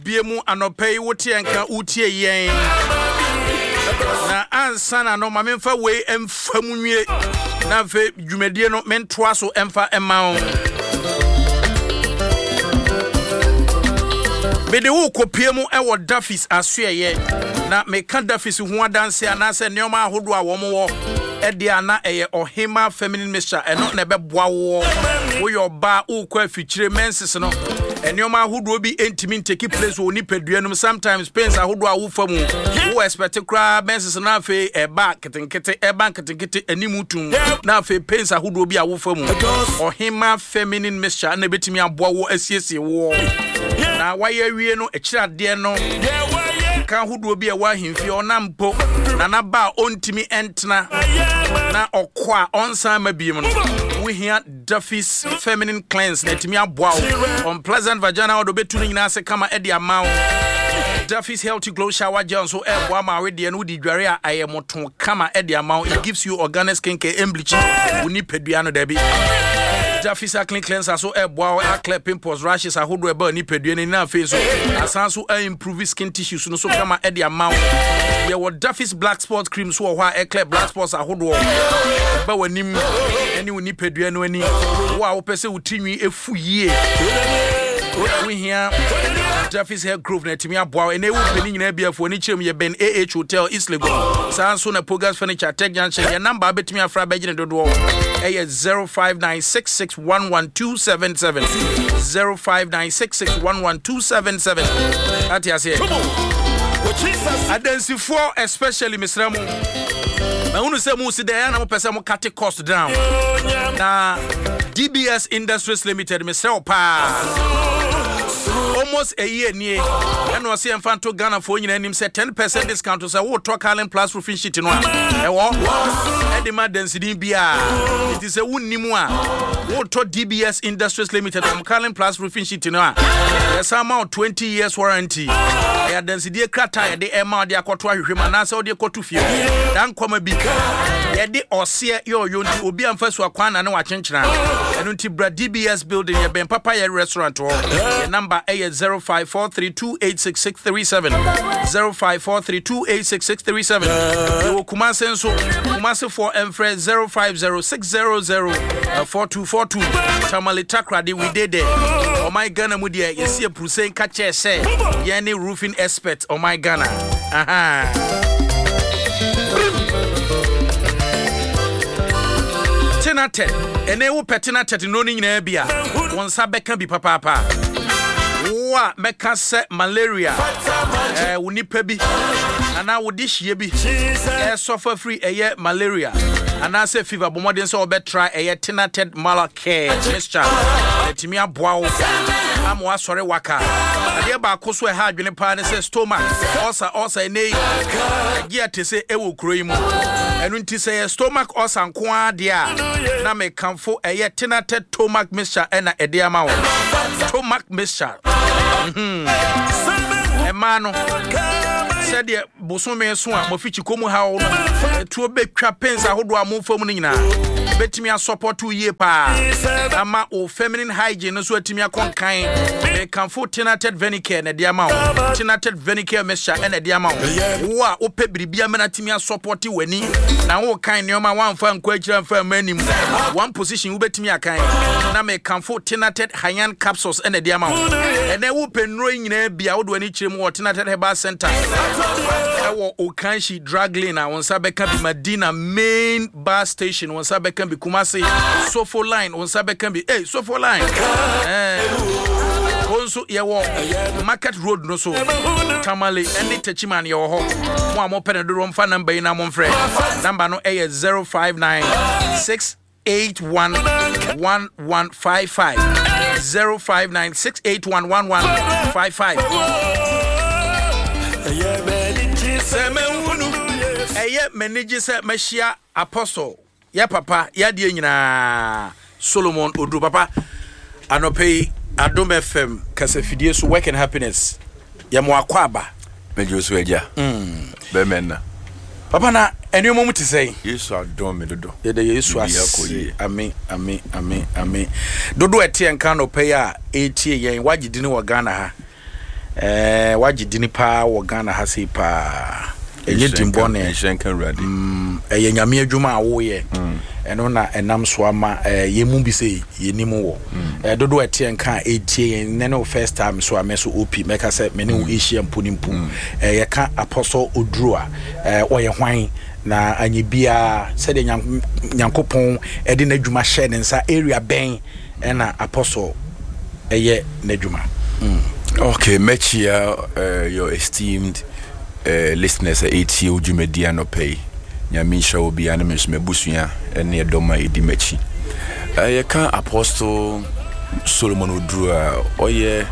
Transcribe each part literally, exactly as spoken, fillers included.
biemu anopei wote enka utie yen na ansa na no ma memfa we emfa munwie na fe dwumadie no mentoa so emfa ema o bede wo kopiemu ewo Duffy's asoeye na meka Duffy's ho adanse anase neoma ahodo a wo mo ede ana eye ohema feminine mixture eno na beboa wo wo yoba ukwa fichire menses no eneoma ahodo bi entimi take place wo ni paduanum sometimes pains ahodo a wo famu wo expect kra menses na afi e ba ketenkete e ba ketenkete animutum na afi pains ahodo bi a wo famu ohema feminine mixture na betimi aboa wo asiesie wo na waye wie no ekirade no ka ahodo bi e wa himfi onampo na na ba ontimi entna na okwa onsan mabiem no we hear Duffy's feminine cleanse na timi aboa unpleasant vagina odo betunu nyina se kama edi amawo Duffy's healthy glow shower gel so e boa ma we de no di dware a ayemoto kama edi amawo it gives you organic skin care and bleaching uni pedua no da bi Duffy's clean cleanser so e boa a clear pimples rashes ahodo e ba ni pedua ni na face so asan so e improve skin tissues no so kama edi amawo ye wo Duffy's black spot cream so ho a clear black spots ahodo ba wanim eni uni pedua no ani wo a wo pese utinwi efu yie we here Duffy's hair grove na timi aboa ene wo peni nyina bia fo ni chirem ye Ben A H Hotel East Lagos san so na Pogas Furniture Tech Junction ye number betimi afra begine dodo e zero five nine six six one one two seven seven zero five nine six six one one two seven seven that ya say Adansi especially Misramu na unu se mu si de na mo pese mo cut cost down na D B S Industries Limited Misramu pa almost a year near and was here Fanto Ghana for you and him said ten percent discount to say what talk Allen plus roofing sheet in one. And the mad density be it is a wound nimua. What to D B S Industries Limited from Allen plus roofing sheet in one. There's amount twenty years warranty. I had density crata the Emma de Aquatua Humanas or the Cotufio. Dan come a big Yadi or see your unit will be on first one and no attention. And until Brad D B S building a Ben Papaya restaurant or number A zero five four three two eight six six three seven zero five four three two eight six six three seven. You Kumase so Kumase for Enfred zero five zero six zero zero four two four two. Tamale Takradi we did it. Oh my Ghana Mudia, you see a Prusen catcher say Yanni roofing expert. Oh my Ghana. Aha. Tenate, and they will petinate no in Abia. One sabe can be papa. Wa meka se malaria eh woni pebi ana wodi hie bi eh suffer free eh malaria ana se fever bomodin so obe try eh tenated malacare mixture etimi aboa wo am wa sore waka ade ba koso e ha adwene pa ne se stomach ulcer ulcer nei gia te se e wo kuro yi mu enu nti se stomach ulcer nko ade a na me kanfo eh tenated stomach mixture e na ede ama wo stomach mixture mhm emano said the bosome so a mofichi komu ha wo tuo betwa pens ahodo amofam no nyina betimi a support two year pa ama o feminine hygiene so atimi akonkan e kanfo tenated venicare na dia ma wo tenated venicare mixture na dia ma wo a ope biribia mena atimi a support wani na wo kan ne oma wanfa nkwa akira mfa manim one position wo betimi akan na me kanfo tenated hyan capsules na dia ma wo ene wo penro nyina bia wo do ani kirem wo tenated herbal center ewo Okanshi drug lane a won sabe kan bi Madina main bar station won sabe kan bi Kumasi Sofo line won sabe kan bi eh Sofo line eh konso yewo market road no so Tamale any techiman ye ho mo amo pene do mfa number ina mo mfre number no eh zero five nine six eight one one one five five zero five nine six eight one one one five five. Eye manage se mashia apostle ya papa ya de nyina Solomon Odu papa anopei Adom F M kasafidie so work and happiness ya mo akwaba mejo so eja mm be menna papa na eni mo muti sei Yesu adom me dodo ye de Yesu asi amen amen amen amen dodo etie nka no pay a etie yen wagidi ne wa Ghana ha eh waji dini pa wo Ghana ha sei pa enye dimbone ehyenkan rade mm eye nyame adwuma awo ye eno na enam so ama yemu bi sei yenimu wo eh dodo etie nka etie ne no first time so ameso opi meka se me ne wo ehia mponimpu eh ye ka apostle Oduro a eh oye hwan na anye bia se de nyankopon e de n'adwuma hye ne nsa area ben na apostle eye n'adwuma. Okay, Mechia, uh, your esteemed uh, listeners at A T O Jumedia no pay. Nyamisha will be animus mebusia and near Doma Edi Mechi. I can't Apostle Solomon Oduro, oh yeah.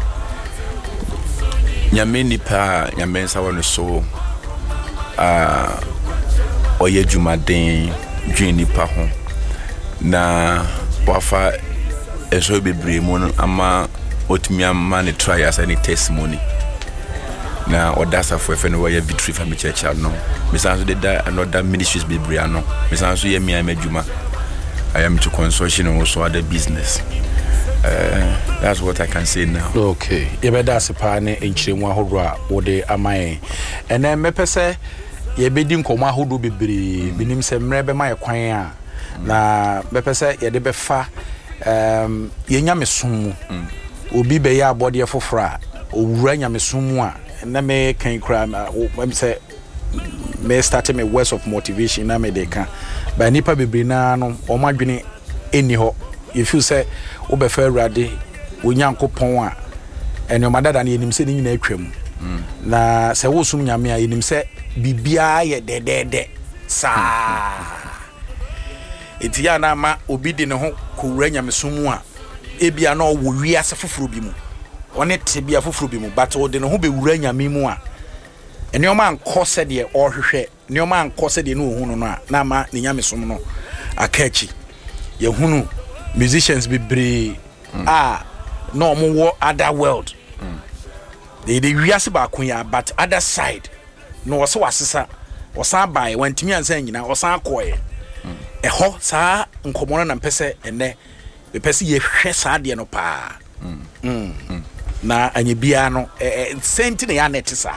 Nyamini pa, Nyamensa one so, uh, oh yeah, Jumaden, Jenny Pahon. Na wafa, eso be bremon, ama. Otimi man try as any testimony na odasa for fe no we victory family church no me sanso de da another ministries be bria no me sanso ye me amadwuma I am to consortium and also other business. uh, that's what I can say now. Okay, ye be da se pa ne enchiremu ahodo a wo de amaye ene mepese ye be di nkomo ahodo bebre binim se mre be ma ye kwan a na mepese ye de be fa um ye nya mesom obi be ya abode fofora owura nyamesumu a na me kan kra me say me start me words of motivation na me de kan ba nipa bebre na no o madwene eni ho you feel say wo be fa awrade onyankopon a ene o madada na enim se ni nyina atwam na se wo sum nyame a enim se bibia ye dedede sa etia na ma obi de ne ho kowura nyamesumu a ebia na wo wiase foforo bi mu one te bia foforo bi mu but wo de no ho be wura nyame mu a enioma ankose de o hwehwe enioma ankose de no hunu no a na ma ne nyame som no akachi ye hunu musicians be bre mm. ah no mo wo other world mm. they de wiase ba kun ya but other side no wo se wasesa wo san bai wantimi ansan nyina wo san akoye mm. eho saa nkomo na mpese ene the person ye hwe saade no pa mm. mm. mm. na anye bia no eh, senti na ya net sa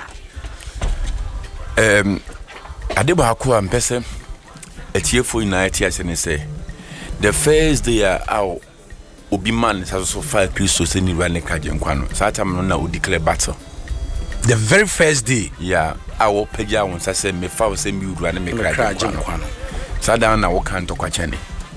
um adeba akwa mpese etiefo ina etiase ne say the first day out obi man so so five Christo se ni rane kaje nkwa no sa time no na o declare battle the very first day yeah awo peja won sa se me fa o se mi uru ne me kaje nkwa no sa dan na wo kan to kwa chane.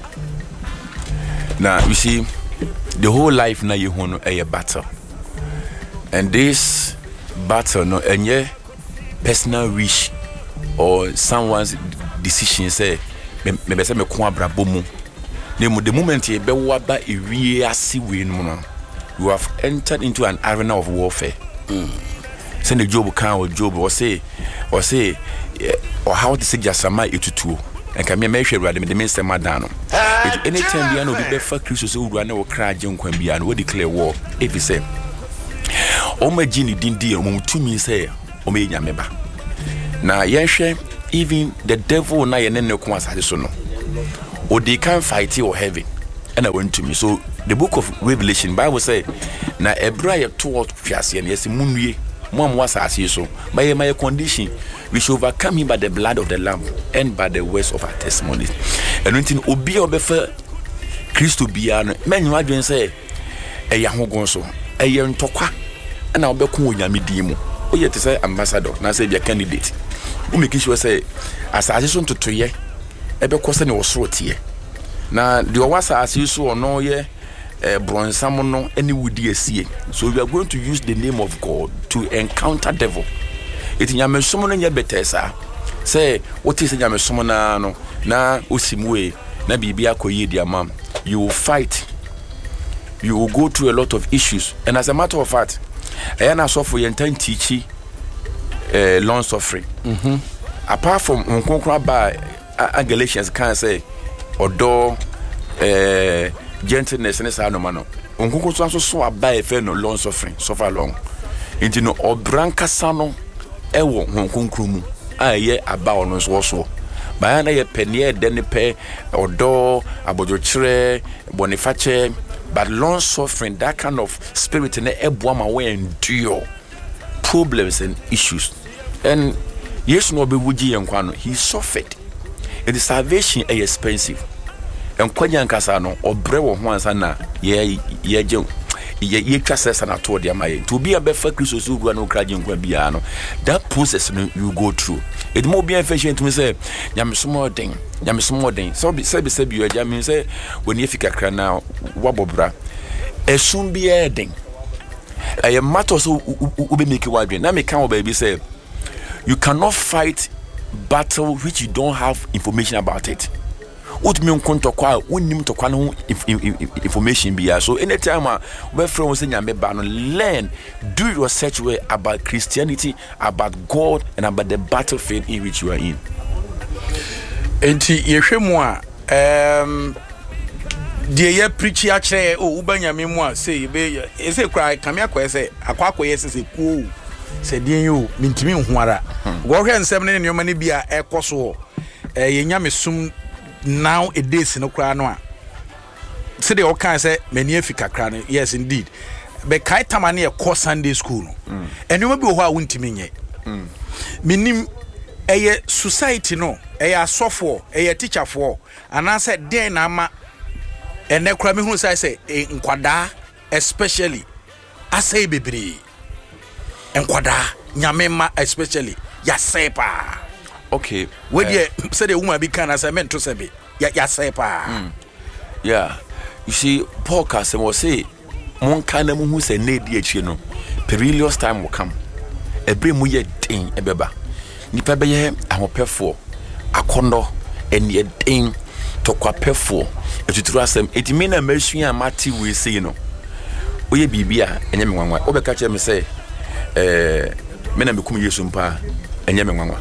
Now you see, the whole life now you want a battle, and this battle no any personal wish or someone's decision say me be say me ko abrabo mu. The moment you be waba ewie ase we no, you have entered into an arena of warfare. Mm. Send the Job can or Job or say or say or how to say jasama etutu. And can me measure rather me the minister madano. Anytime we are no be for Christ so we are no cry junk when we are no declare war. If you say o ma gini din di o to me say o me nya meba. Na yenhwe even the devil na ye ne ne ko asase so no. O they can fight or heaven. And I went to me. So the book of Revelation Bible say na ebra ye to what fiase na yes munwie mo am wasase so by my condition we should overcome him by the blood of the lamb and by the words of our testimonies. And until obi obefa Christo bia no menyu adwen say e ya hogon so e ye ntokwa na obekun onyame din mu o ye te say ambassador na say bia candidate o make sure say asase so ntotoye e be kwose ne wosoro tie na de o wasase so ono ye Uh, bronsam no any wudi esie. So we are going to use the name of God to encounter devil. It nyame somo no nya betesa. Say what is nyame somo na no na osimwe na bibia koye dia mam. You will fight. You will go through a lot of issues. And as a matter of fact, I na so for yentan teachi uh, long suffering. Mhm. Apart from unkonkra by uh, Galatians can say odo uh, gentleness and sa no mano onkunku so so aba e fe no long suffering suffer long into no obranka sano e wo onkunku mu aye aba ono so so ba na ye penie de ne pe odo abojochire bonifache but long suffering that kind of spirit na eboa ma we endure problems and issues. And yes, no be wuji and he suffered. And the salvation is expensive. And Kwanyan Casano or Brewo Huansana, yeah, yeah, Joe. Ye trust and I told them to be a better Christus who no crying Quabiano. That process you go through. It more be efficient to me say, Yam small thing, Yam small thing. So be said, said you, Yamin say, when you figure cran now, Wabobra, as soon be adding. I am matter so will be making wide. Now, me count baby say, you cannot fight battle which you don't have information about it. What me to kwa unim to kwa no information be so anytime we friends say nyame ba no learn do your research way about Christianity, about God, and about the battlefield in which you are in. Enti yehwe mu a um de ye preach a kire o ubanyame mu a say be say cry kamia kwa say akwa akoye say ku say den yo mintimi hu ara go hwe nsem ne ne ne bia ekoso eh yenyame sum now a days no cry no say the all kind say many afika cry yes indeed but kai tamane e course Sunday school no and you be ho a wontimi nye minim eye society no eye asofo eye teacher for and I said den na ma ene kra me hu say say nkwada especially asay bebre nkwada nyame ma especially ya sepa. Okay. Where uh, you say the woman be kind as I meant to say, ya ya say pa. Yeah. You see, Paul Casem will say, Mon kind who say need the no. Perilous time will come. A brim we thing a beba. Nipa be ye I will pay for a condo and ye thing to qua pay for. If you trust them, it mean a mercy and Matty we say, you know. We be beer and Yamma. Overcatch me say, eh, men and become Yusumpa and Yamma.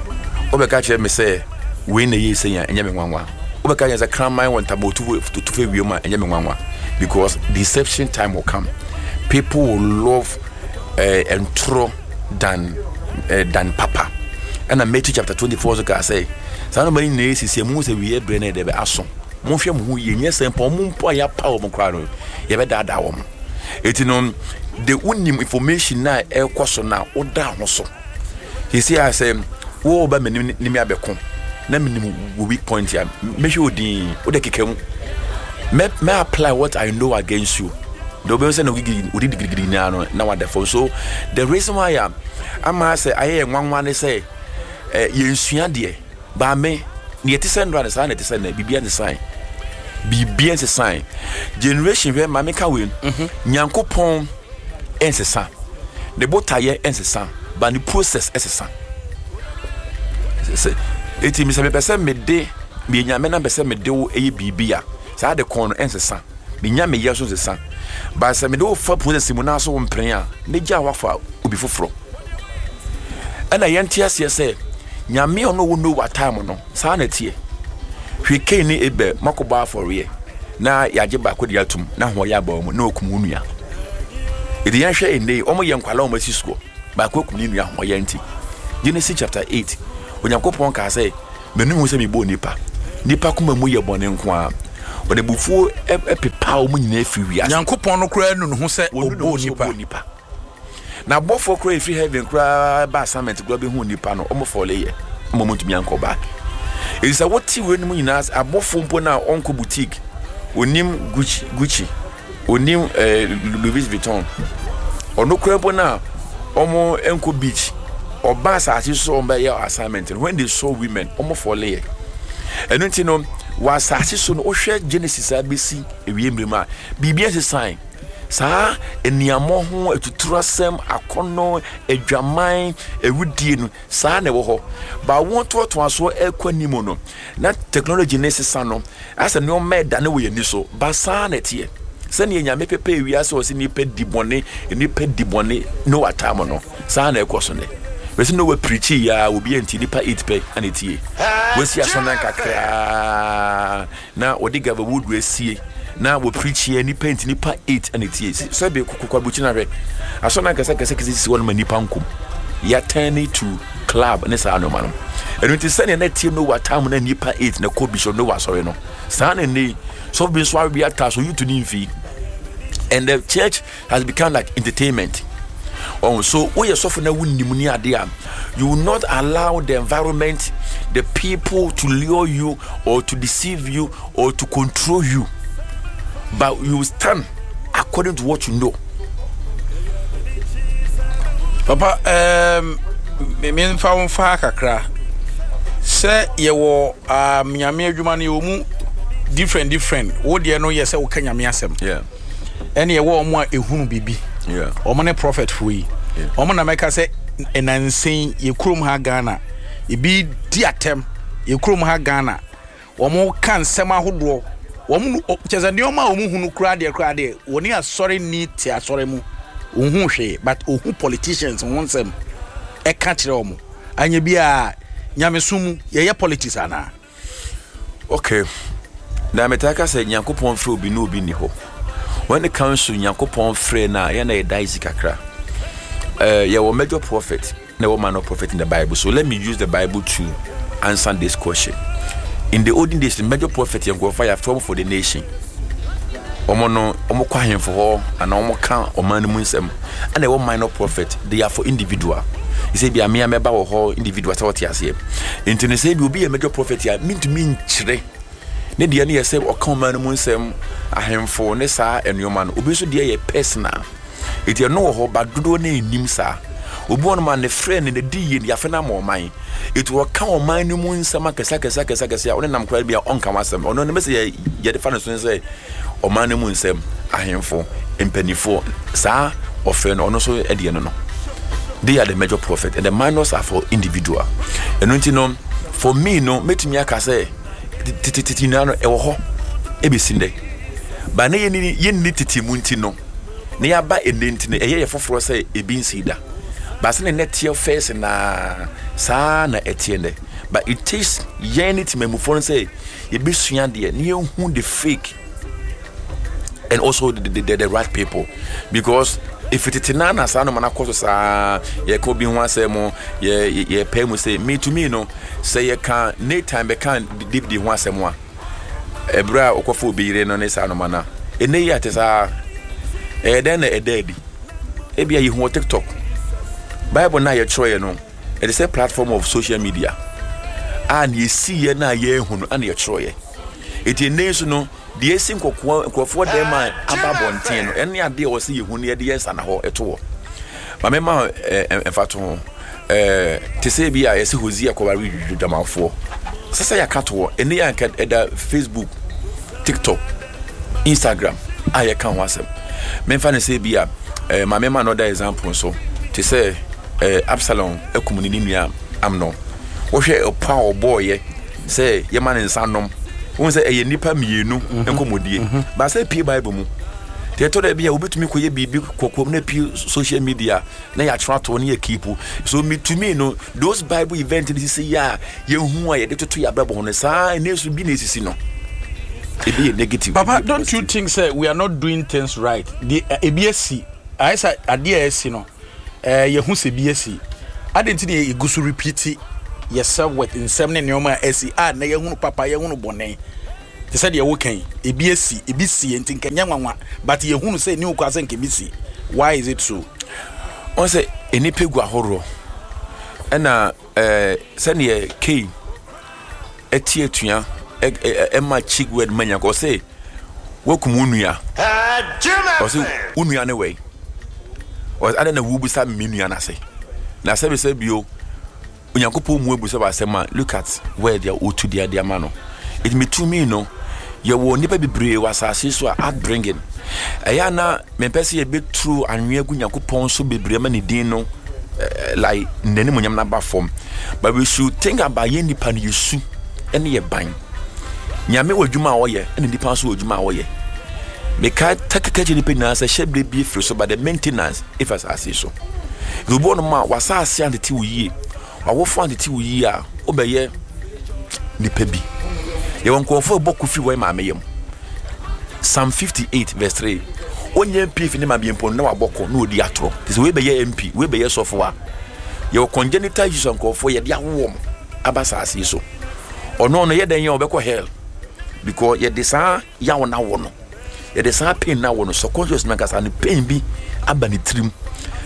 Obeka me say we na ye say anya me nwanwa obeka as a crown mine want about to to to fe wioma anya me nwanwa because deception time will come. People will love uh, and throw than uh, than papa. And I Matthew chapter twenty-four so ka say say no na sisi mu say we bre na de be aso mo hwe mo hu ye nya sempo mo mpo ya pa wo mo kra no ye be dada wo mo etino the unim information na e kwaso na oda ho so he say I say wo ba menim ni me abeko na menim weak point ya me hwe odin wo de kekam me me apply what I know against you do be say no gigi odi digiri na no na wa defo so the reason why am ama say aye nwanwa ne say eh ye nsua de ba me ne yeti sendra ne sa ne yeti sendra bibia ne sign bibia ne sign generation we ma me ka we nyankopon ensesa the botaye ensesa ba ni process ensesa eti mi se me pese me de mi nyame na pese me de wo eye bibia sa de kon ensesa mi nyame yeso ensesa ba se me de wo fa process mu na so wo mpren a ne gya wa fa obi foforo ana yenti ase se nyame ono wo no wa time no sa na tie hweke ni ebe makoba for ye na yaje ba ko de atum na ho ya ba mu na okum nua edi yan hwe ende omo ye nkwala omo si school ba ko okum nua ho ya nti Genesis chapter eight onyankopon ka say menu hu se mi bo nipa nipa kuma mu ye bone nko a ode bufuo epepa o mu nyina afi wi nyankopon no kura nu hu se obo nipa na bofo kura free heaven kura ba assignment kura be hu nipa no omo fole ye omo mutumi anko back it is a what ti we nu nyina abofo mpo na onko boutique onim Gucci Gucci onim eh, Louis Vuitton ono kura mpo na omo enko beach oba sa so mba your assignment when they saw women omo fole ye enu nti no wa sa so no ohwe Genesis abesi ewiemrema bibia se sign sa eniamo ho etuturasem akono adwaman ewudie no sa na wo ho ba won to to aso ekwanimo no na technology necessary no asa no meda na wo yani so ba sa na tie se ne nyame pepe ewia so se ni pe dibone ni pe dibone no atamo no sa na ekoso ne we se no we preach ya obi enti nipa eight pe anetie we si asona kakra na odiga ba wood we sie na we preach here nipa enti nipa eight anetie so be kokwa buchina hwe asona kasa kasa kisi si won ma nipa nkom ya turn to club ne sa no manum enu ti sene na tie no watam na nipa eight na ko bishop no wasore no sa na ni so be so be atta so you to nimfi and the church has become like entertainment Oh, so we are suffering na you will not allow the environment, the people to lure you or to deceive you or to control you, but you stand according to what you know. Papa, um, me found far kakra. Say ye wo um nyame adwuma ne omu different different. Wo de no ye say wo kanya me asem. Yeah. Ene ye wo omo a ehunu bibi. Yeah. Omo ne prophet hui. Yeah. Omo na meka say enansen ye krom ha Ghana. E bi di atem ye krom ha Ghana. Omo kan sem ahodo. Omo cheze ne omo a omo hunu kra de kra de. Woni asori ni ti asori mu. Ohun hwe but ohun politicians won sem e ka kire omo. Anya bia Nyamesum ye politics ana. Okay. Na metaka say Nyankopon frɛ obi no obi ni ho. When it comes to Nyankopon frɛ na ye na e daisy kakra. Uh ye were major prophet, na wo minor prophet in the Bible. So let me use the Bible to answer this question. In the olden days, the major prophet you go fire from for the nation. Omo no omo kwa hemfo ho ana omo ka oman mu nsem. And the minor prophet, they are for individual. He said, be a mere member of individual authorities here. Into the same, will be a major prophet here, mean to mean chre. Nedi any say, or come man, Munsem, a handful, Nessa, and your man, Ubisu dear a personal. It you know how but do name Nimsa. Ubon man, a friend in the D in Yafana more mine. It will come on mine, Munsama, Kasaka, Saka, Saka, say, only I'm quite be a uncamasam, or no, never say, yet the funny say, or man, Munsem, a handful, and penny for, sir, or friend, or no so, Ediano. They are the major prophet, and the minors are for individual. And you know, for me, no, make me a say, Titinano, Eho, Ebisinde. But nay, ye need Titimuntino. Nearby a dentine, a year for say, a bean cedar. But in a net your face and a sana etienne. But it takes yenit memophone say, a bit dear, near whom the fake and also the, the, the, the right people. Because if it is nana sana mana koso sa ye ko bi ho asemo ye ye pay mu say me to me no say ye can ne time be can deep di ho asemo a ebra okofo bi re no ne sa no mana ene ye atesa e den na e dedi e bia ye ho TikTok Bible na ye tro ye no it is a platform of social media and ye see ye na ye hu no and ye tro ye it ene so no the esin kokwo kokwo dem a ababonten no ene ade o se yehu ne de yes ana ho eto ma me ma emfato eh te se bia yesi Hosea kwari dwamafo sasa ya kato ene ya nka eda Facebook, TikTok, Instagram aya kan wasem me mfa ne se bia eh ma me ma another example so te se eh Absalom ekumuni ni nua Amnon wo hwe opa oboye se ye ma ne nsanom won say e nipa mienu enkomodie ba say pie Bible mu te to da bia obetumi koye bibi kokom na pie social media na ya trato na ya keep so me to me no those Bible events this say ya ye hu a ye de toto ya Bible no sa na so bi na sisi no e be negative. Papa, don't you think say we are not doing things right? The E B S C I say ade a esi no eh ye hu se B S C adenti na e gusu repeat yourself with in seven in your S C A na ye hunu papa ye hunu bone te said ye wo kan e bi esi e bi si enti nkanya nwanwa but ye hunu say ni ukwa nke bi si. Why is it so? On say eni pegu ahoro na eh se ne K eti etua e ma chick word manya ko say wokum unua o say unua ne we o ada na wubu sa minua na say na say be say bio Unyankopon mu ebu se ba sema look at where they are o to their mano it me to me no ye wo nipa bibre wasase so a bringing eya na me pese ye be true anwe agu Nyankopon so bibre ma ne din no like nani munyam na ba form but we should think about ye nipa ne yesu ene ye ban nyame wadwuma a wo ye ene nipa so wadwuma a wo ye me ka takakaje nipa na se shebre bi firi so but the maintenance if as I say so rubo no ma wasase ante ti wo yie awofo ante ti wo yie a obeye nipa bi ye won ko fo boku fi wo ma meyem Psalm fifty-eight verse three onye M P fi ne ma bi empon na waboko na odi atro this we be ye M P we be ye sofo a ye congenital issue ko fo ye de awom abasa ase so ono no ye den ye obekọ hell because ye de sa ya wona wono ye de sa pain na wono so conscious na kasa ne pain bi aba ne trim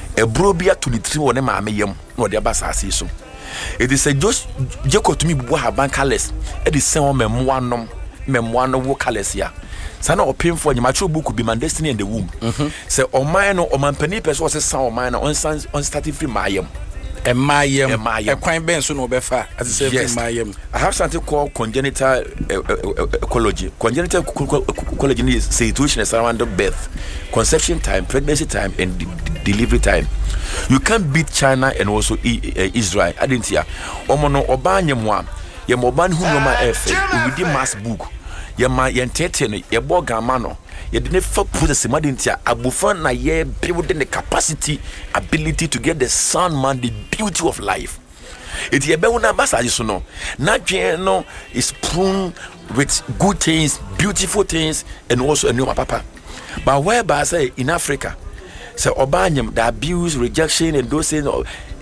e bro bia to ni tiri woni maame yam na ode aba saase so it is a just Jacob to me bubu haban colors e de sen o memmoa nom memmoa no wo colors ya sana opemfo nyamatro book bi man destiny and the womb mhm say oman no oman pani person say san oman no on san on starting free mayam e mayam e kwan ben so no befa as say free mayam. I have something called congenital ecology. Congenital ecology is situation around birth, conception time, pregnancy time, and de- delivery time. You can't beat China and also Israel. I didn't hear. Omono obanye mwa ye moban hu no ma efe within mass book. Ye ma ye ntete no ye bo gama no ye de ne fa process ma didn't hear. Abufan na ye building the capacity, ability to get the sun man, the beauty of life. It ye be una massage so no. Na dwen no is prone with good things, beautiful things, and also a new papa. But whereby say in Africa, say obanyam the abuse, rejection, and those things,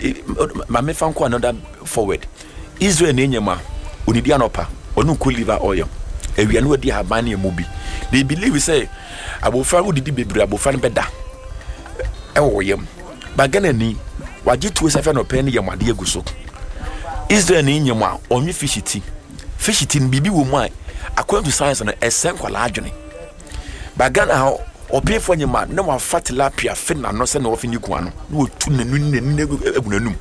my me fan another forward. Israel nenyama unidi anopa onu ko liver oil. E wi anu di habani emubi. They believe we say abofra wo didi bebre abofra no beda. E wo yam. Ba Ghana ni waji two seven no pen yam ade aguso. Israel nenyama onwi fishiti. Fishiti bibi wo mu a according to science no esen kwala adwene. Ba Ghana ope for nyama na wa fatilapia fe na no se na ofi ni kuan no na otu nanu nanu egunanum.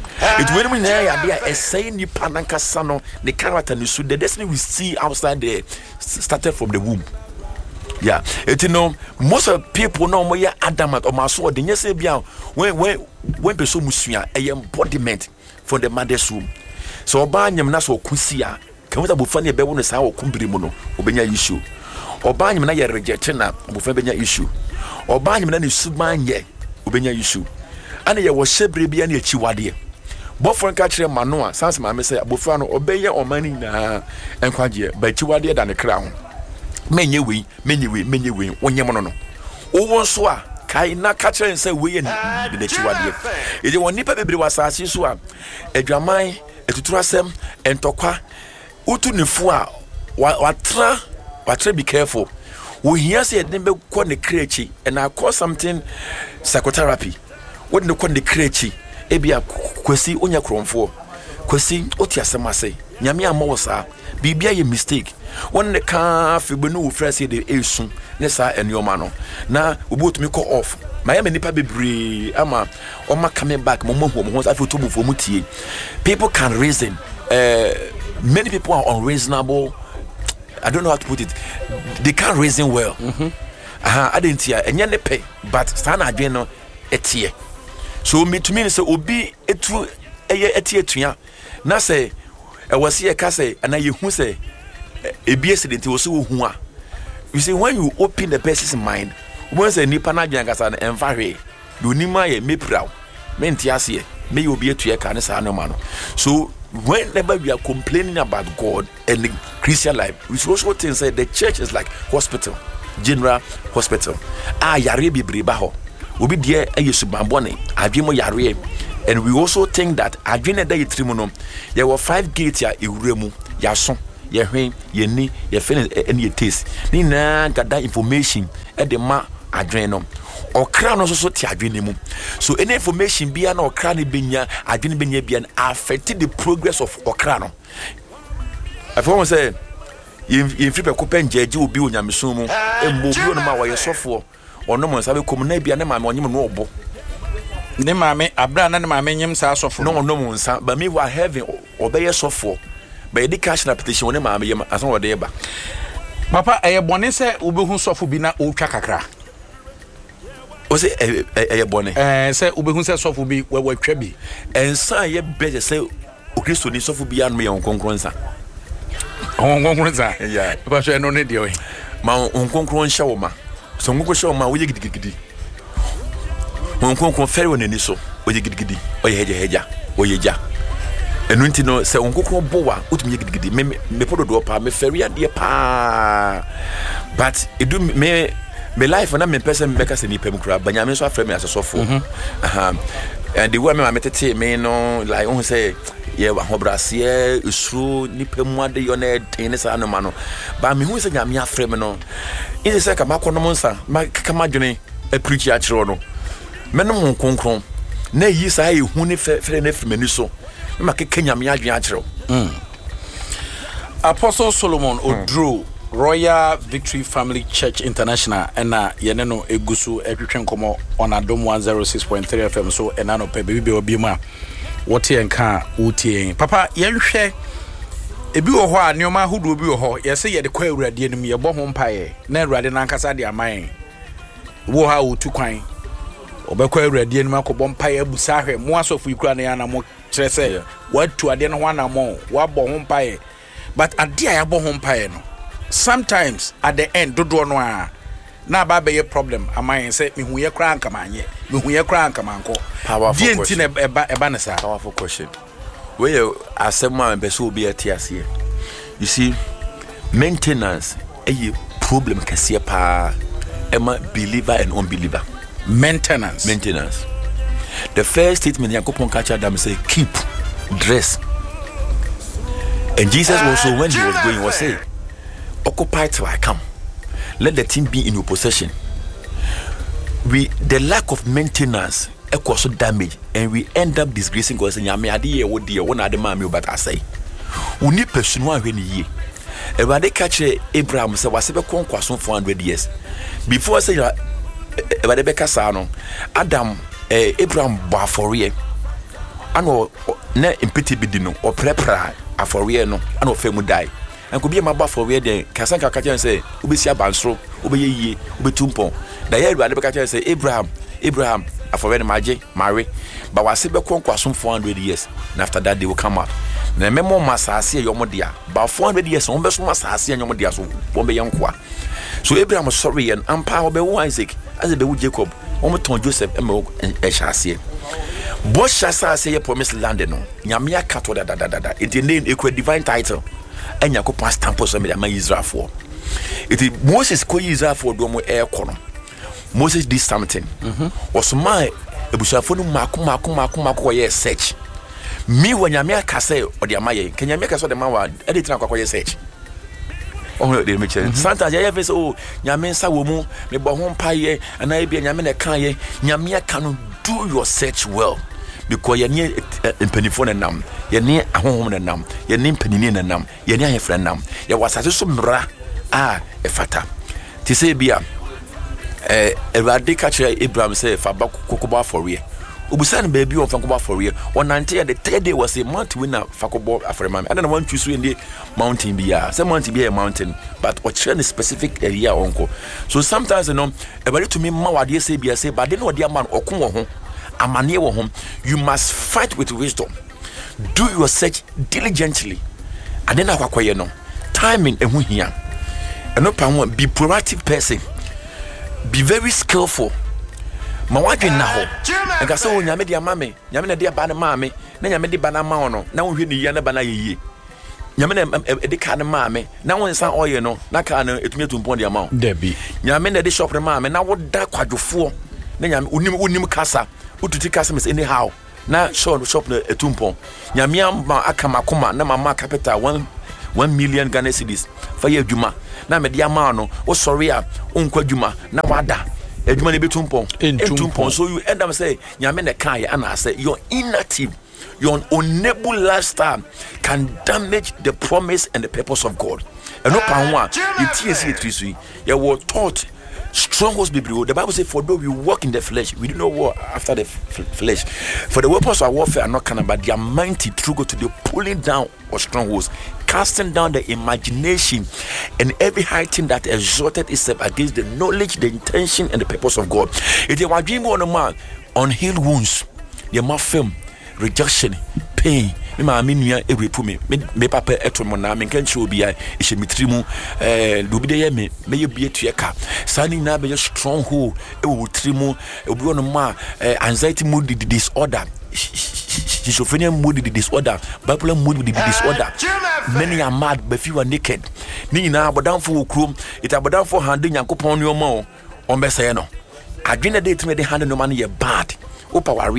It when we na ya dia esay ni panankasa no the character ni so the destiny we see outside there started from the womb. Yeah, it you know most of people no mo ya adamant or maso de nyese bia when when when person musua a embodiment from the mother's womb. So oba nyam na so kusia kan wata bofa ne be wo no sa wo kumbiri mu no obenya issue. Oba nyam na ye reject na bofa benya issue. Oba nyam na ne suban ye obenya issue. Ana ye wo hyebre bia na echiwade. Bofon ka kire manoa sans ma me say abofra no obeye omani na enkwaje ba echiwade da ne kra ho. Menye we menye we menye we wonye mo no. Owo so a kai na ka kire nsa we ye de ne echiwade. Ede woni pa bebre wasase so a adwaman etuturasem entokwa utu nefu a watra watra be careful. We hear say de be ko ne krechi and I call something psychotherapy. What ne ko ne krechi ebia kwesi onya kromfo kwesi oti asemase nyame amawosa bibia ye mistake won ne ka febenu wo frase de esu ne sa enioma no na obi otumi call off mayame nipa bebre ama oma coming back mo mo mo afi to bufo mutie. People can reason. Uh, many people are unreasonable. I don't know how to put it. They can't reason well. Mhm. Aha, I didn't hear enya ne pay but stand adwen no etie. So me to me say obi etu eye etie tuya na say e wose ye ka say na ye hu say ebi accident wo so hu a. You see when you open the person's mind, when say nipa na dwan kasa na emfa hwe do nima ye mepraw me ntiase me obi etu ye ka ne sa no ma no. So whenever we are complaining about God and the Christian life, we should also think say the church is like hospital, general hospital. Ah yare bibre ba ho obi die ayesubambone adwemo yare. And we also think that adwene da yitrimuno there were five gates ya ewuremu ya so ye hwen ye ni ye feel any taste ni na gada information e de ma adwene no okra no so so ti adwene mu. So any information bia na okra ne benya adwene benya bia affect the progress of okra no. I for say in free people penjeje obi onyameso mu embo bi no ma wo yesofo ono mo nsabe kom na bia na ma onyem no obo ne maame abra na ne maame nyem sa asofo no no mo nsa but me we are having obeye sofo but the cash na petition one maame yem asan wode ba papa eye bone se obehu sofo bi na otwa kakra o se eye bone eh se obehu se sofo bi we watwa bi ensa ye beje se o Kristo ni sofo bi anu ye onkonkron nsa onkonkron nsa yeah papa so eno ne de o ma onkonkron hya wo ma so ngoko hya wo ma wo ye gidigidi onkonkron fere woni so wo ye gidigidi o ye heja heja o ye ja enu nti no se onkonkron bowa utumi ye gidigidi me me pododo pa me fere ade pa but edu me me life na me person me ka se ni pem kura banyame so afre me asosofo aha and the way me metete me no like who say yeah wa hobrase usru ni pem ade yo na ten sa no ma no ba me hu se nyame afre me no in se ka makono monsa ma kaka madwene a preach a chiro no menom ho konkron na yi saa ye hu ne fere na fremani so ma keke nyame adwen akyerɛw. mm. Apostle Solomon Odro Royal Victory Family Church International ena yene no egusu etwetwe nkomo on Adom one oh six point three F M so ena no pe bebi be obi ma wote enka wotie papa yenhwe ebi wo ho a neoma hodo obi wo ho yese ye de kwa awurade anim ye bo ho mpae na awurade na nkasa de aman wo ha wotu kwan obekwa awurade anim akobɔ mpae abusa ahwe mo asofo ikura na ya na mo kyerese watu ade no ho na mo wabɔ ho mpae but ade a yabɔ ho mpae no sometimes at the end dodo no a na ba be problem aman say me hu ye kra anka manye me hu ye kra anka manko powerful question na eba eba na sa powerful question where asema be so be atiase you see maintenance a problem kase pa ema believer and unbeliever. Maintenance maintenance the first statement Yakopon catch Adam say keep dress, and Jesus also when he was going was say occupy till I come. Let the team be in your possession. We the lack of maintenance equals damage, and we end up disgracing God. Saying, "Yami adi ye wodi ye one adi mami but I say, we need person one when ye." Everybody catch Abraham say was ebe kon kwason four hundred years before say everybody be kasa no Adam eh, Abraham ba for ye. Ano na impeti bidi no or prepare for ye no ano femu die. And could be a mabba for where the Casanka Kajan say, Ubesia Bansro, Ube ye, Ube Tumpon. The year I never say, Abraham, Abraham, I forgot Maji, Mary, but was Siber Conqua some four hundred years, and after that they will come out. The memo Masasi, your modia, about four hundred years, almost Masasi and your modia, so Bombe Yankwa. So Abraham was sorry and Ampire Be Isaac, as a Bewu Jacob, Omoton Joseph, Emo, and Eshasi. Both Shasa say a promised land, no, Yamia Kato da da da da, it's a name equal divine title. And Yakopon stamp us on Israel for it. Moses called Israel for Domo air corner. Moses did something. Mm-hmm. Was my Ebushafonu Maku Maku Maku Maku search. Me when Yamia Kase or the Amaye, can you make us what the Mawa editor of search? Oh, they mention Santa Jaya say, oh, Yamensa Womu, me Bahon Paye, and I be a Yamina Kaye, Yamia can do your search well. Because you're near in Penifon and Nam, you're near a home and Nam, you're near Peninin and Nam, you're near a friend Nam. You was a sumra, ah, a fata. Tisabia, a radical Abraham say, Fabak Kokoba for ye. Ubusan baby on Fakoba for ye. One ninety and the third day was a month winner Fakobo after a man. I don't want to swim the mountain be a some mountain be a mountain, but what a specific area uncle. So sometimes you know, everybody to me, Mawadi say, be a say, but they know the man or come home. Home, you must fight with wisdom. Do your search diligently. And then I no timing and who here. And no power, be proactive person. Be very skillful. My wife in now. And I saw when you made your mammy, Yamina dear banner mammy, then you made the banner mono. Now we need Yana banner ye. Yamina the kind of mammy. Now when some oil no, na can it me to bond the amount. Debbie. Yamina the shop the mammy. Now what that quadro four. Then you unim casa. Ututi customers anyhow. Na shop shop na etumpon. Nyamia ma akama kuma na mama capital one one million Ghana cedis. Faye adwuma. Na me dia ma no, o sorry a onkwa adwuma na wada. Adwuma ne betumpon. Entumpon. So you end up say nyame ne kan ya na say you're inactive. Your unable lifestyle can damage the promise and the purpose of God. And no power. It is it you were taught strongholds be the Bible says, for though we walk in the flesh, we do not war after the f- flesh. For the weapons of warfare are not carnal, but they are mighty through God to the pulling down of strongholds, casting down the imagination and every high thing that exalted itself against the knowledge, the intention, and the purpose of God. If you are dreaming on a man, unhealed wounds, your mouth film, rejection, pain. Me ma me nua e repu me me papa eto mo na me kan chi obi a e she mitrimu eh do bi de ye me me ye bi etu ka sani na be stronghold e wo trimu obi ono ma anxiety mood disorder, schizophrenia mood disorder, bipolar mood disorder. Many are mad but few are naked. Ni na abodan fo okrom it abodan fo hande Nyankopon ne omo o on be say no adwene de time de hande no ma no ye bad o power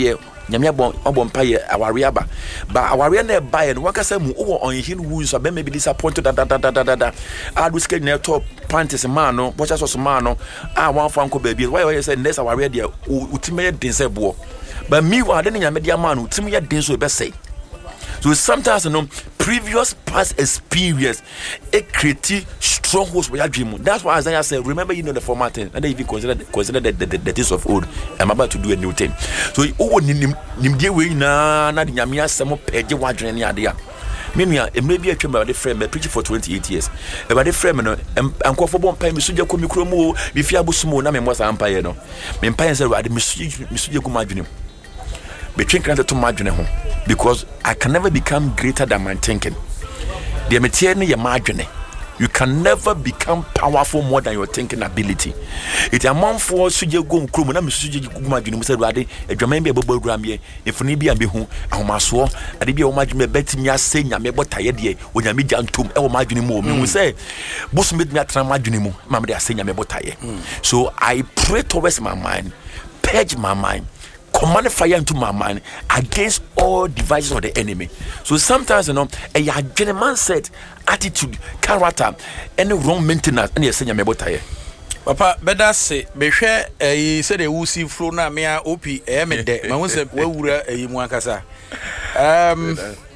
nyame abon obon paye aware aba ba aware na buy no wakasa mu wo on hin wu so be maybe disappointed da da da da da da adu skate na top panties man no bocha so man no ah wan fa nko ba bi why why say next aware dia utime den say bo but me wa de nyame dia man utime ya den so be say. So sometimes you know previous past experience it creates strongholds with your dream. That's why Isaiah said, remember you know the formatting and they even consider consider the, the, the, the things of old. I'm about to do a new thing. So oh nim nim de we na na de nyame asem pege wadwene ne ade a. Me nua e maybe a twem about the friend me preach for twenty-eight years. About the friend no ankofo bon pai me suje ko mikro mu bi fi abosumo na me mo sa mpaye no. Me mpaye say ade me suje me suje ko madwene. Between credit to margin home because I can never become greater than my thinking. The material your margin. You can never become powerful more than your thinking ability. It's a man for Suja Gum Krum, and I'm Suja Gumajin said, Radi, a German be a bubble grammy, if Nibi and Behu, and Maswa, and if you imagine me betting ya saying, I'm about tired ye, when you meet Jantum, or margin more. We say, Bus made me a tramaginimu, Mamma, they are saying I'm about tired. So I pray towards my mind, purge my mind. Command fire into my mind against all devices of the enemy. So sometimes you know a gentleman said attitude, character, any wrong maintenance, and you say you're about Papa, better say, be share a said a woozy flow na me a opi a me de. My one said, where would a muankasa? Um,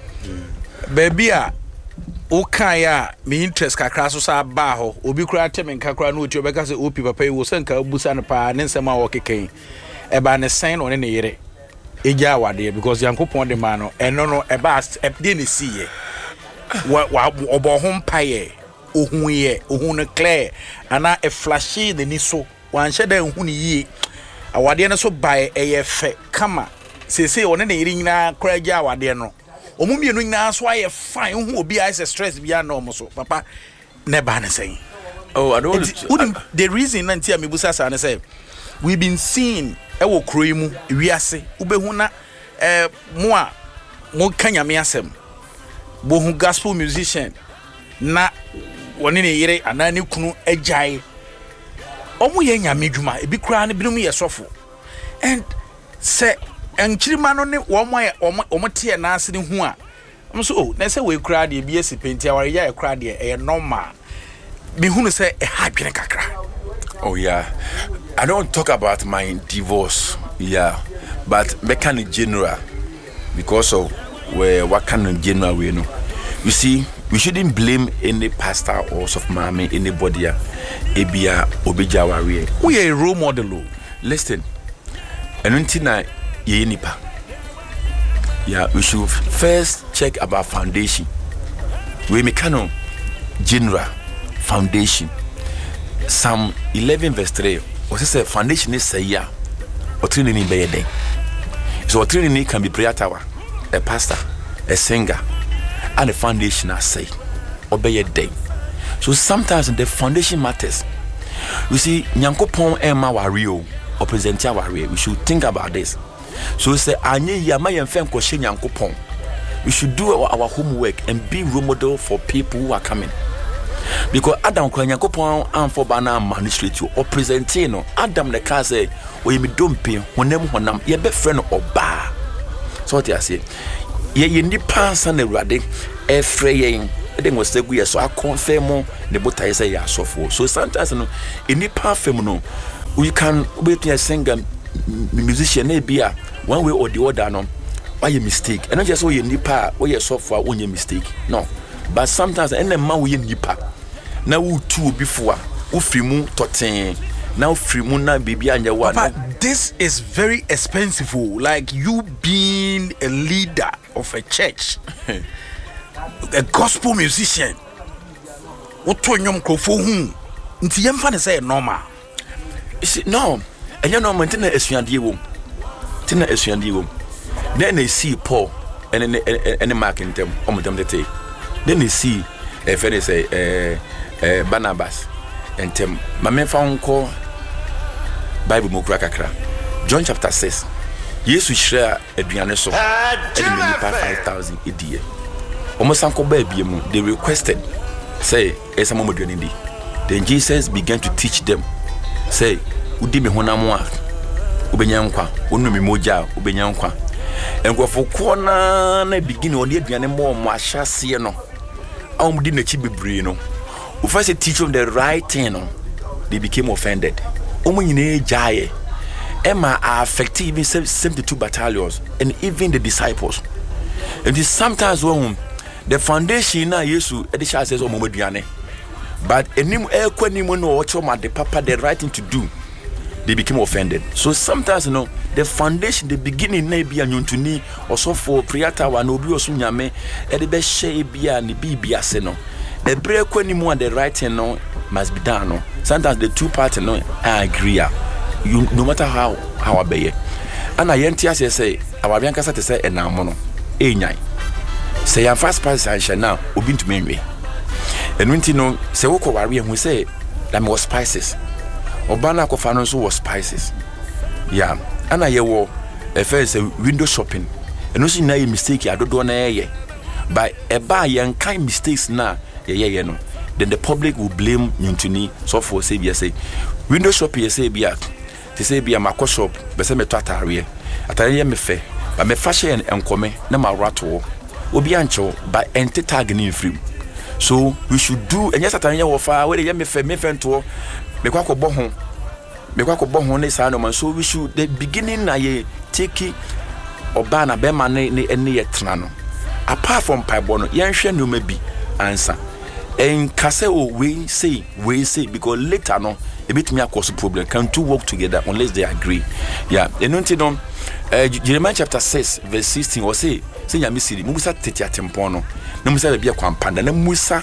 baby, Okaya, me interest Kakrasosa Baho, Obi Kratem and Kakra no to because the Opi Papa was sent Busan Pa, and then some more came. Eba ne sign on any yere eja wade because yankopon de man no eno no eba e ne siye wa obo ho mpaye ohun ye ohun no clear ana e flashy de ni so wan hye da hu ni yi awade ne so bae eye fe kama sese one ne yere nyina kra eja awade no omumie no nyina so aye fine hu obi ice stress bia na omo so papa ne ba ne say oh I don't uh, the reason nantia mebusa sa ne say we've been seeing ewo kroimu wiase ubehu na eh mo a mo kanyame asem bo hu gospel musician na woni ne yire anani kunu agyae omo ye nyame dwuma ebi kura ne binum ye sofo and se enchirima no ne wo mo omo te na ase ne hu a am so oh na se we kura de bi esi penti aware ya kura de e normal bi hu no se e ha dwene kakra. Oh yeah, I don't talk about my divorce, yeah, but mechanic general because of where what kind of general we know. You see, we shouldn't blame any pastor or of mommy, anybody. Ebia Obijawa. We are a role model. Listen, and until ye nipa. Yeah, we should first check about foundation. We mechanic general foundation. Psalm eleven verse three. What is the foundation is say ya or training in bed. So a training can be prayer tower, a pastor, a singer, and the foundation I say obey a day. So sometimes the foundation matters. You see, Nyankopon Emma Wario or Presentia Wario, we should think about this. So say Anye Yamay and Fem Koshe Nyankopon. We should do our homework and be role model for people who are coming. Because Adam kwa Nyankopon amfo bana administrate you or present no Adam the car say we me dompe honem honam ye be friend oba. So what I say ye ye nipa san awurade e frɛ yen e was say we so I confirm the botai say ya sofo. So sometimes no nipa fam no we can wait a singer musician e bia one way or the other no why you mistake and not just we nipa we ye sofo won ye mistake no but sometimes any man we nipa na wo tu before wo frimu toten na wo frimu na baby anya wa. But this is very expensive, like you being a leader of a church a gospel musician what to nyom krofo hu nti yemfa ne say normal. No and you know maintain esuade wo tina esuade wo then they see Paul and and marking them on them they then they see if they say eh eh Barnabas and them my men found call Bible mo kura kakra John chapter six Jesus share aduane so e me nipa five thousand edie almost anko ba biemu they requested say esa mo aduane ndi then Jesus began to teach them say udi me honam a ubenya nkwa onu me moja ubenya nkwa nkrofo ko na na begin on the aduane mo mo ahyase no am di na chi bebre no we first teach them the right thing no they became offended omo nyine jaye Emma are affecting even seventy-two battalions and even the disciples. And this sometimes when the foundation na Yesu edisha says omo aduane but enim ekwanim no ochoma the papa the right thing to do they became offended. So sometimes you know the foundation the beginning na bia nyontuni also for priata wa na obi oso nyame e de be hye bia ne bibia se no the break ekwanim and the right thing no must be done no. Sometimes the two parties no agree. You, no matter how how obey and I yenti as say our bianca say say enamo no enyai say yan fast pass and now obi ntumi nwe enu nti no say wo ko ware hu say that me was spices obana ko fa no so was spices yeah and I wo e first say window shopping enu so na mistake adodo na ye by e ba yan kind mistakes na ye ye no then the public will blame Nyuntuni so for say be say window shopping say be to say be a macro shop, but say me to atare. Atare me fe, but me fashion and come na ma rato. Obi ancho by ente tag ni free. So we should do and yes atare wo fa we dey me fe me fe nto me kwa ko bo ho. Me kwa ko bo ho ne sa no man so we should the beginning na ye take oba na be ma ne ne ye tena no. Apart from paibo no yen hwe no ma bi answer. En kase o we say we say because later no a bit me cause problem. Can two work together unless they agree? Yeah. And until no, uh, Jeremiah chapter six verse sixteen or say say ya misiri musa tete atempo no na musa be kwampa na musa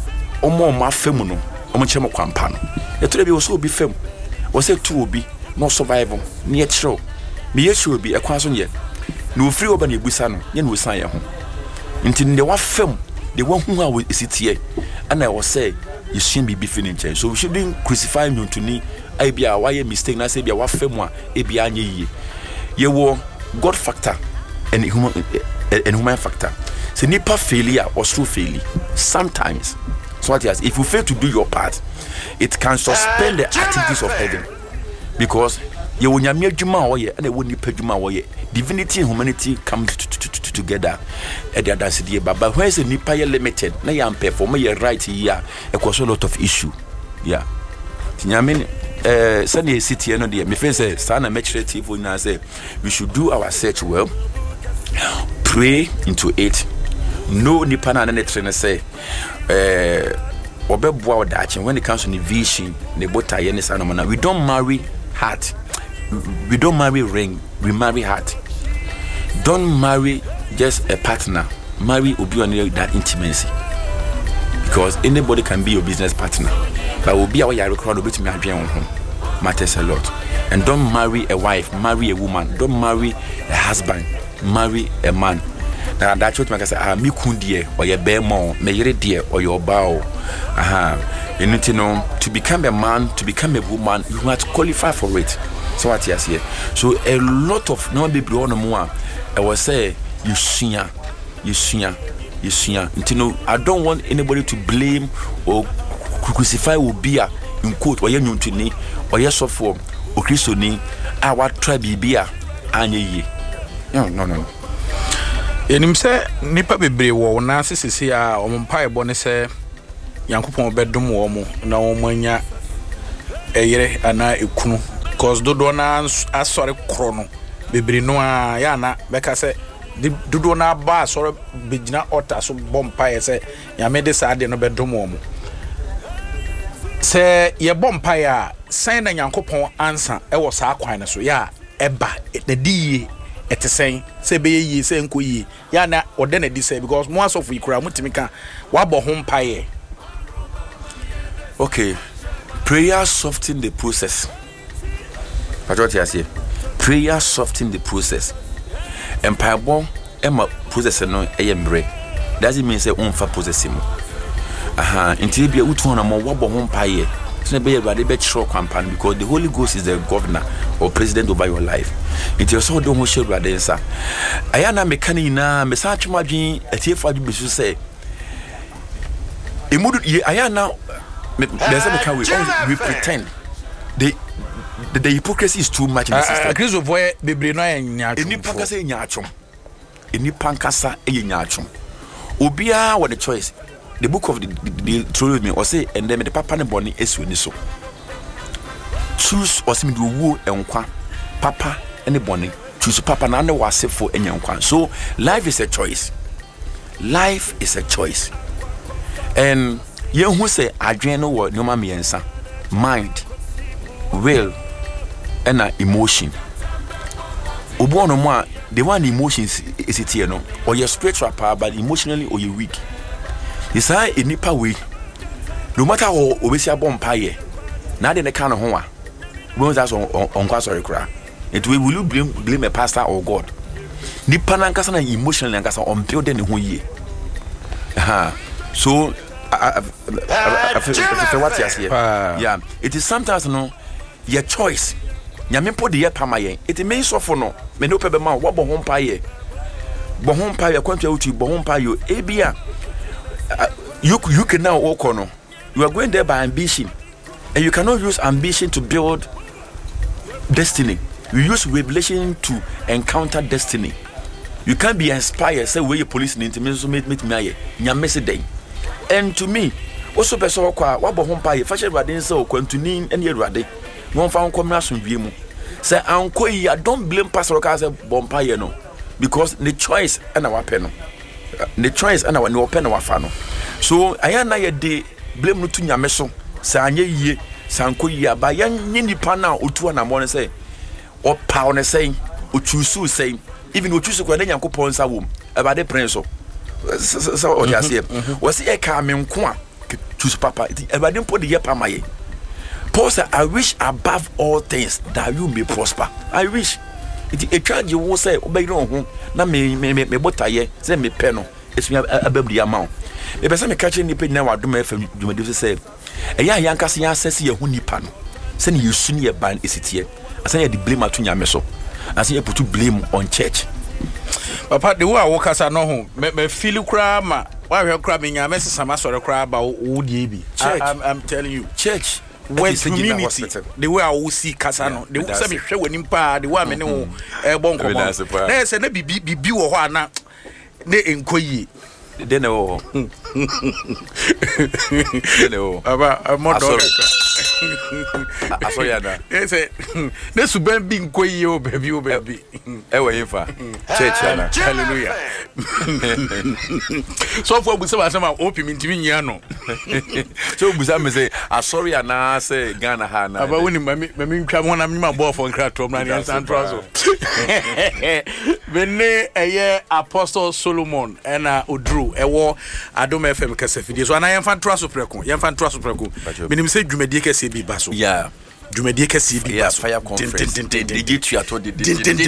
omo ma fam no omo chemo kwampa no e to be wo so obi fam wo say two obi no survival na ye chiro me ye chiro obi e kwa so ye na ofiri oba na ebusa no ye na osan ye ho nti ne wa fam de wo hu a wo sitie ana wo say you shouldn't be beefing in change. So we shouldn't crucify Nyuntuni. I be a why mistake. Na say be a wa femwa. E be a nye ye wo God factor and human and human factor. So nipa failure or true failure. Sometimes, so what is if you fail to do your part, it can suspend the activities of heaven because ye wo nyame adwuma wo ye and e wo nipa adwuma wo ye. Divinity and humanity come to, to, to, to, together at the other city. But where is the nipa ye limited? Na ya perform ye right here. It was a lot of issue. Yeah. Tinyame eh send the city no dey. Me friend say sana maturity for na say we should do our search well. Pray into it. No nipa na na train say eh obeboa odache when it comes to the vision, the bota ye ne sana na we don't marry heart. We don't marry ring, we marry heart. Don't marry just a partner. Marry obi on that intimacy. Because anybody can be your business partner. But obi a you record obi to me adwen ho matters a lot. And don't marry a wife, marry a woman. Don't marry a husband, marry a man. Now that's what I say, ah mi kundie or your bear more, me yere dear or your bow. Aha. You need to know to become a man, to become a woman, you must qualify for it. So what yes here. So a lot of no people on more. I was say you see, you see, you see. You know, I don't want anybody to blame or crucify will be a in quote or you to ni or yes of for or Christo ni our tribe be a anye. No, no, no. Enim say nipa bebre wo na sisi a ompa ebo ne say Yankopon bedum wo mo na wo manya eyere ana ekunu cause dodo na asore krono bebre no a ya na beka say dodo na ba asore begina ota so bompa ye say nyame de sa de no bedum wo mo say ye bompa ya san na Yankopon ansa e wo sa kwan ne so ya eba na di ete sen se be yi se nko yi ya na ode na di se because mo aso fu ikura mutimi ka wa bo ho mpaye. Okay, prayer soften the process. But what you say? Prayer soften the process. Empire bon emma process no eyembre. Doesn't mean say unfa process mo. Aha, until be utu na mo wa bo ho mpaye. So be everybody be sure campaign because the Holy Ghost is the governor or president over your life. It is so don't share brother answer. Ayana mekani na me sa twuma dwen atiefa dwen besu say emudu ayana there's a can we we pretend the, the the hypocrisy is too much in the system. Chris of where bebre no nya eni paka say nya atwom any pankasa a nyachum. Obia what the choice. The book of the the told me or say and then the papa and bonny is with so. Choose or see me do woo and kwa papa and the bonny. Choose papa and the was for any one. So life is a choice. Life is a choice. And you who say Adriano what no mami ensa mind, will, and uh, emotion. Obo no more the one emotions is it here no or your spiritual power but emotionally or you weak. It's a nipa way. No matter how obesi abom paye. Na de ne kind of ho a. We that's on on kwa sorry kra. It will you blame blame a pastor or God. Nipa na nkasa na emotionally nkasa on build ne ho yie. Aha. So I what you say. Yeah, it is sometimes no your choice. Nyame po de ye pama yen. It means so for no. Me no pebe ma wo bo ho mpa ye. Bo ho mpa ye kwantua uti bo ho mpa yo. Ebia you you can now walk on. You are going there by ambition. And you cannot use ambition to build destiny. You use revelation to encounter destiny. You can't be inspired say where you police need to meet meet me nyame se den. And to me, also person kwa wa bo ho mpa ye. Fashion rade nse o kwantuni ene rade. Won fa nkom na asomdwe mu say anko yi don't blame pastor ka say bompa ye no because the choice and our pen no the choice and our no pen wa fa no so aya na ye de blame no to nyame so say anye yie sanko yi aba ya nyi nipa na otu na mo ne say o pa on say o choose say even o choose ko na nyankopon sa wom aba de prince so so o ja say o say e ka me nko a choose papa aba de mpo de ye pa maye. Paul said, I wish above all things that you may prosper. I wish. It a charge you will say, obey no home. Na me me me me botaye, say me peno. It's me ababdi amount. E be say me catch ni pe na wa do me fam dwumadi say. E ya yanka se ya sese ye hu nipa no. Say ni yusu ni e ban esitie. Asan ye the blame atu nyame so. Asan ye put blame on church. Papa the way I work as I know home. Me me feel kra ma. Wa hwe kra me nyame sesama sore kra ba wo die bi. I'm I'm telling you. Church when community the way I will see Casano, the way some show when impa, the woman who a bon command. There's a be be be or na ne enkoyi. They know. They know. About more dollar. I saw you now. They say, this will be enkoyi, oh baby, oh baby. Ewa infa. Church, hallelujah. So for we say some open into me no. So Busam say, I sorry na say Ghana ha na. Aba woni mami mami twa mo na me ma ball for kratrom na ni central so. Bene eye Apostle Solomon ena Odru ewo Adom F M kasafidi so na yemfa ntra so preko yemfa ntra so preko menim say dwumadi kase bi ba so. Yeah. Dwumadi kase bi ba so. Fire conference. They get you ato de de.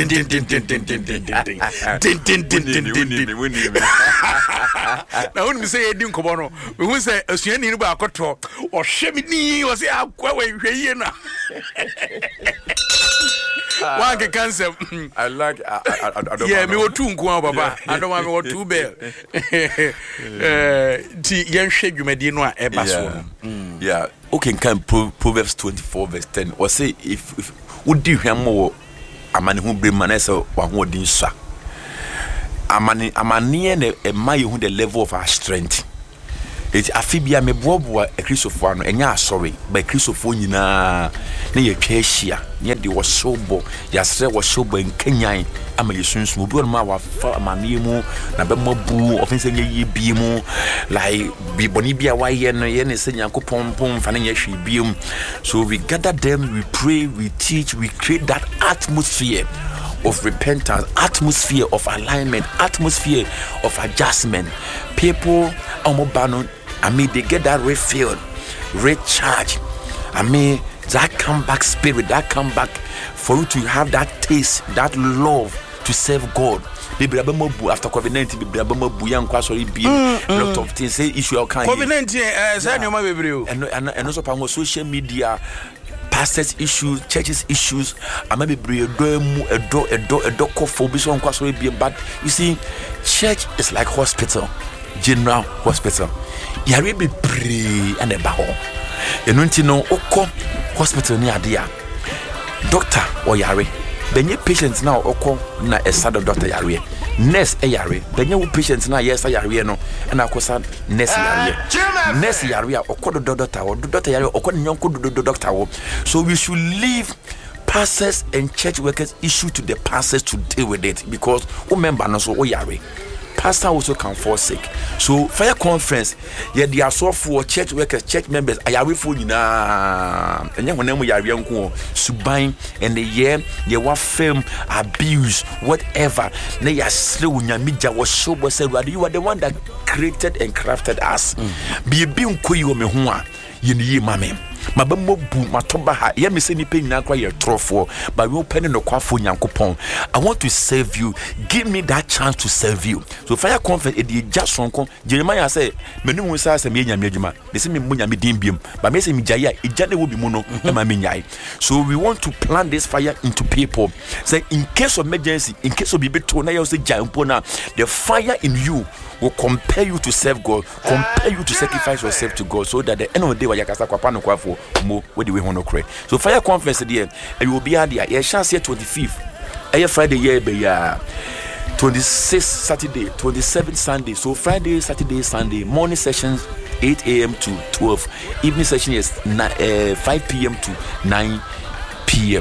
Na wonu mi say edi nkobo no we hu say asuani ni ba akoto o hwe mi ni o say akwa we hwe yie na one can say I like I, I, I, I don't yeah me wo tu nko baba I don't want me wo tu bell eh ti yen hwe dwumadi no a e ba so yeah okay can Proverbs twenty-four verse ten or say if if udi hwamo amane hu brema na say wa ho odin swa amane amane ne e ma you the level of our strength. It afibia me bobo a Christopher no enya sorry by Christopher nyina na ye twa hia ne de wo sobo ya sre wo sobo nkanyan ama yesunsu obi on ma wa fa amane mu na be mabu offense nye yi bi mu like bi boni bia wa ye no ye ne se nyankopon pom fa na ye hwe bi mu. So we gather them, we pray, we teach, we create that atmosphere of repentance, atmosphere of alignment, atmosphere of adjustment. People omobano I mean they get that refilled, recharge. I mean that comeback spirit, that comeback for you to have that taste, that love to serve God. After COVID nineteen, a lot of things say issue of COVID nineteen, and and also on social media. Pastors issues, churches issues, I may be a door, a door, a door, a door, for but you see, church is like hospital, general hospital. You will be pray and a bow. And when you know, Oko hospital near dia, doctor or yare, then your patients now Oko na a sad doctor yare. nurse e yare benya wo patient na yes yare no na akosa nurse yare nurse yare okodo doctor wo doctor yare okodo nyonko doctor wo. So we should leave pastors and church workers issue to the pastors to deal with it, because remember no so o yare pastor also can fall sick. So fire conference yeah they are so for church workers, church members ayare for nyina enya honam yare nko suban and the year ye wa film abuse whatever na ya slew nyamija was show but said you are the one that created and crafted us be be nko yi o me ho a ye ni mame mabamo bu matoba ha ye me se ni pe nyina kwa ye trofo but we open no kwafo nyankopon. I want to serve you, give me that chance to serve you. So fire conference e dey just sonko Jeremiah say menum wo say me nyame adwuma they say me mu nyame din biem but me say me jaya e jane wo bi mu no e ma me nyai. So we want to plant this fire into people, say in case of emergency, in case of bibi to na you say jampo na the fire in you will compel you to serve God, compel you to sacrifice yourself to God, so that at the end of the day when you kasa kwapa no kwafo mo where the way hono kre. So fire conference there and you will be there your chance here twenty-fifth every Friday year be ya twenty-sixth Saturday, twenty-seventh Sunday. So Friday, Saturday, Sunday morning sessions eight a.m. to twelve, evening session is uh, five p.m. to nine p.m.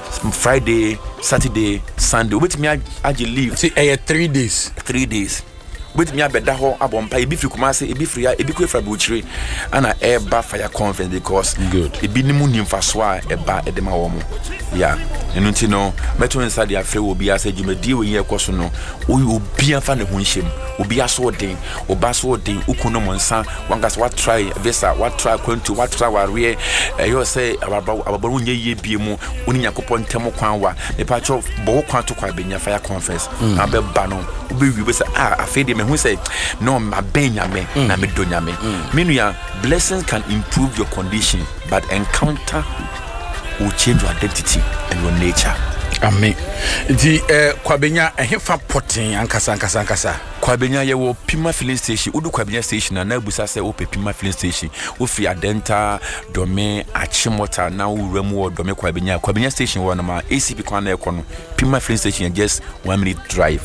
Friday, Saturday, Sunday. Wait me I leave. See uh, three days. Three days. With me abeda ho abompa ebi free Kumasi ebi free ebi kwe fra Buchiri ana eba fire conference because good ebi nimu nimfaso a eba edema wo mo yeah enu nti no meto inside ya free obi asa djumadi we ye koso no obi afa ne ho nhyem obi aso den oba so den ukuno monsa wangas what try visa what try kwantu what try ware e yo say ababa wo nye ye bie mu oni yakopon ntem kwan wa me pa cho bo kwan to kwa benya fire conference abeba no obi wi be say ah afede who say no my benyame mm. na me donyame mm. meaning blessings can improve your condition but encounter will change your identity and your nature. Amen. The eh kwabenya ehfa potin ankasa ankasa ankasa kwabenya ye wo Pima filling station udu kwabenya station na busa se wo Pima filling station wo fi adenta dome achimota na wuramu wo dome kwabenya kwabenya station wo na ma A C P kwan na ekono Pima filling station just one minute drive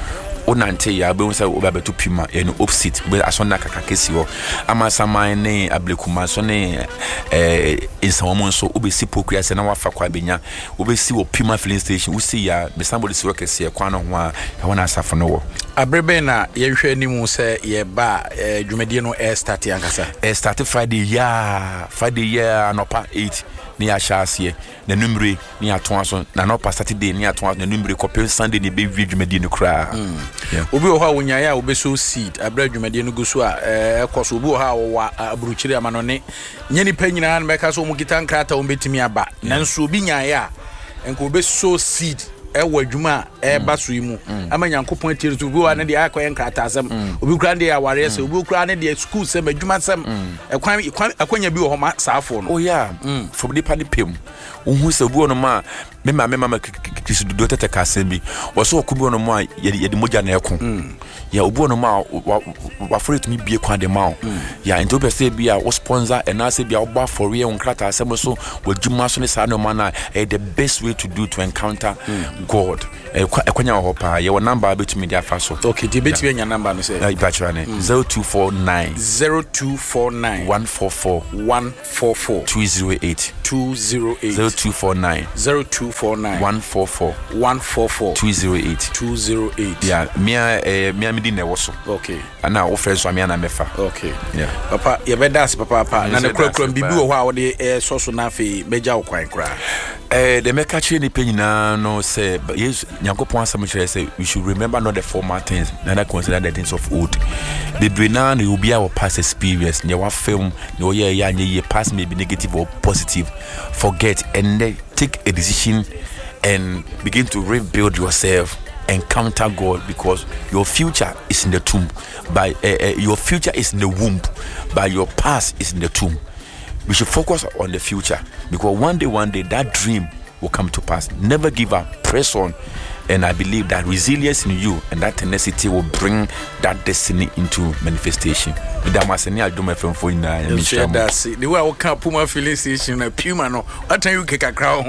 onante ya be unsa oba to Pima e no opposite be asona kakakesi ho amasama ne ablekuma so ne eh insawomo so obesi pokua se na wafa kwa benya obesi wo Pima filling station usi ya be somebody si workers ye kwa no ho a e wona asafo no wo abrebe na ye hwe animu se ye ba dwumedie no air start yankasa air start Friday ya Friday ya anopa eight ni a chassie na numere ni atonso na no pa Saturday ni atonso na numere kopel Sunday ni be dwumedie no kra obi o ha wonyaya obeso seed abra dwumedie no guso a eh koso obi o ha wa aburuchiri amano ne nyeni pa nyina na meka so mu kita nkrata o betimi aba nanso obi nyaya enko obeso seed ewa dwuma e baso yimu ama nyankopon atiri so obi wa ne de akwa nkrata asem obi kura de aware se obi kura ne de school sem adwuma sem ekwan akonya bi wo ho ma saafo no oh yeah from the party pem unhu se obi ono ma me ma me ma kristo do tete ka asem bi wo so okubi ono ma ye de moja na eko ya obi ono ma wa for it me bie kwa de ma ya into be say bia wo sponsor and na say bia wo ba for real nkrata asem so wo dwuma so ne sa no ma na the best way to do to encounter God. Ekwanya hopa ye number betumi dia faso. Okay, di betumi nya number no say. Uh, Ibachira ne zero two four nine zero two four nine one four four one four four two zero eight two zero eight zero two four nine zero two four nine one four four one four four two zero eight two zero eight. Yeah, mia eh mia medi na woso. Okay. Ana wo friends so mia na mefa. Okay. Yeah. Papa ye be das papa papa na ne krakram bibi wo ho a wo de eh soso na afi beja wo kwan kra. Eh the make catch ni penyina no say yes nyankopon asem chere say we should remember not the former things and consider the things of old. The drina ne will be our past experience. Ne wa film ne ye ya nye past may be negative or positive. Forget and then take a decision and begin to rebuild yourself. Encounter God, because your future is in the tomb. By uh, uh, your future is in the womb, but your past is in the tomb. We should focus on the future, because one day, one day, that dream will come to pass. Never give up. Press on, and I believe that resilience in you and that tenacity will bring that destiny into manifestation. Damascene, I do my friend for you now. The way I can Puma filling station, a Puma no. What time you kick a crown?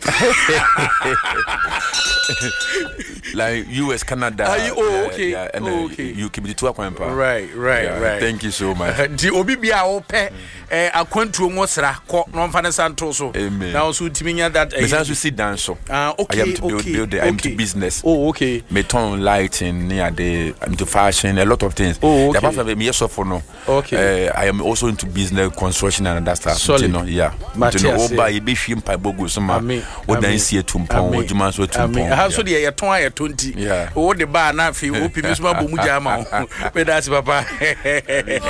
Like U S, Canada. Uh, you, oh, yeah, okay. Yeah, and oh, uh, okay. You keep the two acquaint. Right, right, yeah, right. Thank you so much. The Obi Bia Ope, eh, Aquantu Mosra, non Fanasanto. So, amen. Now, so Timinia that. But as you sit down, so uh, okay, I am to build, okay, build the, okay. I'm to business. Oh, okay. Meton lighting, near the, I'm to fashion, a lot of things. Oh, okay. Apart from me, yes, for no. Okay. Uh, I am also into business, construction, and that stuff. Solid. You know, yeah. Matthias, you know, by be shim by bogu some. What I see to pon, what you must to pon. How so the year twenty? Yeah. Oh, the bar now for you, people, Muja, but that's Papa.